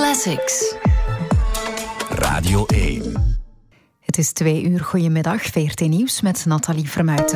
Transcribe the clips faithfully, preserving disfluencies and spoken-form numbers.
Classics. Radio één. Het is twee uur. Goedemiddag, V R T Nieuws met Nathalie Vermuijten.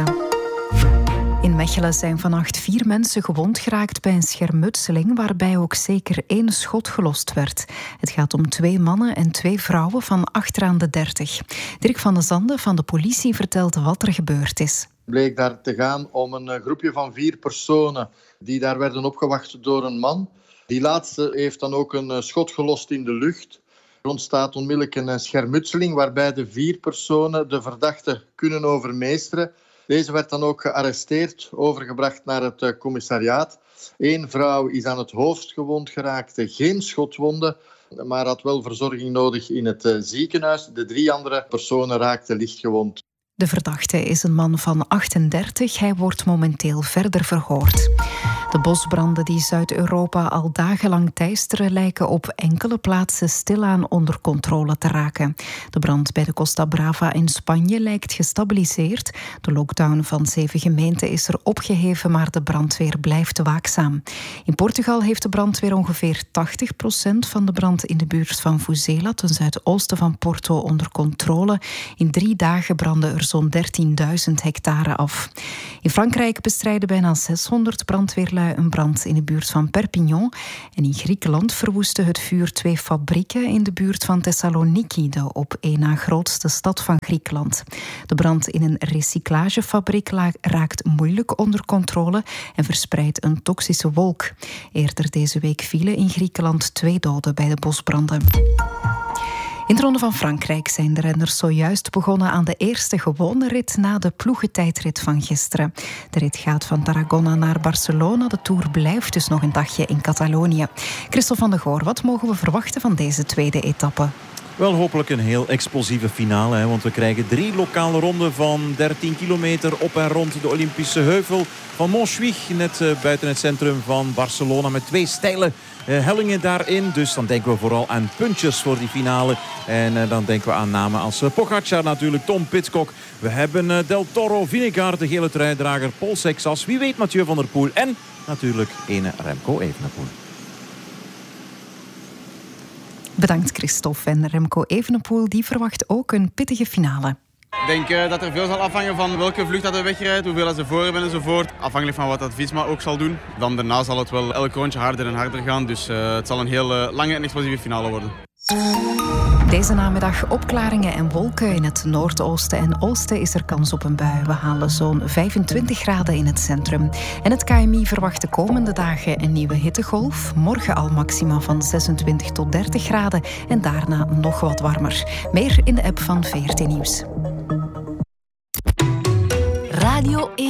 In Mechelen zijn vannacht vier mensen gewond geraakt bij een schermutseling waarbij ook zeker één schot gelost werd. Het gaat om twee mannen en twee vrouwen van achteraan de dertig. Dirk van de Zande van de politie vertelt wat er gebeurd is. Het bleek daar te gaan om een groepje van vier personen die daar werden opgewacht door een man. Die laatste heeft dan ook een schot gelost in de lucht. Er ontstaat onmiddellijk een schermutseling waarbij de vier personen de verdachte kunnen overmeesteren. Deze werd dan ook gearresteerd, overgebracht naar het commissariaat. Eén vrouw is aan het hoofd gewond geraakt, geen schotwonden, maar had wel verzorging nodig in het ziekenhuis. De drie andere personen raakten lichtgewond. De verdachte is een man van achtendertig. Hij wordt momenteel verder verhoord. De bosbranden die Zuid-Europa al dagenlang teisteren lijken op enkele plaatsen stilaan onder controle te raken. De brand bij de Costa Brava in Spanje lijkt gestabiliseerd. De lockdown van zeven gemeenten is er opgeheven, maar de brandweer blijft waakzaam. In Portugal heeft de brandweer ongeveer tachtig procent van de brand in de buurt van Vuzela, ten zuidoosten van Porto, onder controle. In drie dagen brandden er zo'n dertienduizend hectare af. In Frankrijk bestrijden bijna zeshonderd brandweerlui een brand in de buurt van Perpignan. En in Griekenland verwoestte het vuur twee fabrieken in de buurt van Thessaloniki, de op één na grootste stad van Griekenland. De brand in een recyclagefabriek raakt moeilijk onder controle en verspreidt een toxische wolk. Eerder deze week vielen in Griekenland twee doden bij de bosbranden. In de Ronde van Frankrijk zijn de renners zojuist begonnen aan de eerste gewone rit na de ploegentijdrit van gisteren. De rit gaat van Tarragona naar Barcelona. De Tour blijft dus nog een dagje in Catalonië. Christel van de Goor, wat mogen we verwachten van deze tweede etappe? Wel hopelijk een heel explosieve finale, hè, want we krijgen drie lokale ronden van dertien kilometer op en rond de Olympische heuvel van Montjuïc, net uh, buiten het centrum van Barcelona, met twee steile uh, hellingen daarin. Dus dan denken we vooral aan puntjes voor die finale. En uh, dan denken we aan namen als uh, Pogacar natuurlijk, Tom Pidcock. We hebben uh, Del Toro, Vinegaard, de gele truidrager, Paul Sexas, wie weet Mathieu van der Poel en natuurlijk ene Remco Evenepoel. Bedankt Christophe. En Remco Evenepoel die verwacht ook een pittige finale. Ik denk uh, dat er veel zal afhangen van welke vlucht dat we wegrijdt, hoeveel ze voor hebben enzovoort. Afhankelijk van wat dat Visma ook zal doen. Dan daarna zal het wel elk rondje harder en harder gaan. Dus uh, het zal een heel uh, lange en explosieve finale worden. Deze namiddag opklaringen en wolken. In het noordoosten en oosten is er kans op een bui. We halen zo'n vijfentwintig graden in het centrum. En het K M I verwacht de komende dagen een nieuwe hittegolf. Morgen al maxima van zesentwintig tot dertig graden. En daarna nog wat warmer. Meer in de app van V R T Nieuws. Radio één.